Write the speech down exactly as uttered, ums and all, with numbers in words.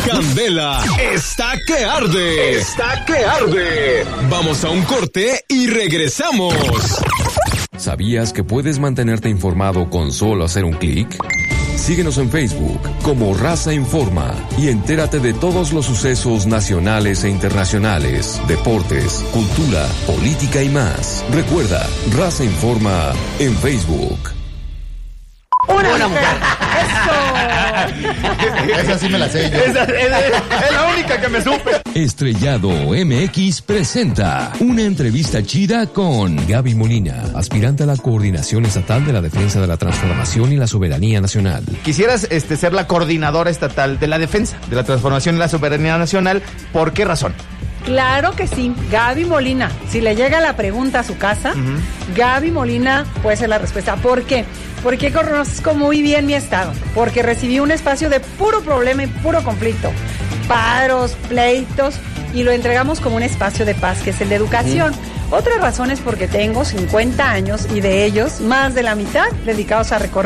Candela está que arde. Está que arde. Vamos a un corte y regresamos. ¿Sabías que puedes mantenerte informado con solo hacer un clic? Síguenos en Facebook como Raza Informa y entérate de todos los sucesos nacionales e internacionales, deportes, cultura, política y más. Recuerda, Raza Informa en Facebook. Una, Una mujer. Eso. Esa sí me la sé yo. Esa, es, es la única que me supe. Estrellado M X presenta una entrevista chida con Gaby Molina, aspirante a la Coordinación Estatal de la Defensa de la Transformación y la Soberanía Nacional. Quisieras este, ser la coordinadora estatal de la defensa, de la transformación y la soberanía nacional. ¿Por qué razón? Claro que sí, Gaby Molina. Si le llega la pregunta a su casa, uh-huh. Gaby Molina puede ser la respuesta. ¿Por qué? Porque conozco muy bien mi estado. Porque recibí un espacio de puro problema y puro conflicto. Paros, pleitos, y lo entregamos como un espacio de paz, que es el de educación. Uh-huh. Otra razón es porque tengo cincuenta años y de ellos más de la mitad dedicados a recorrer